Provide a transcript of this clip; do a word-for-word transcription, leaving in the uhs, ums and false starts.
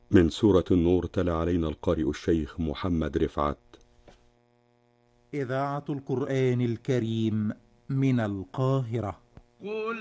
من سورة النور تلا علينا القارئ الشيخ محمد رفعت. إذاعة القرآن الكريم من القاهرة.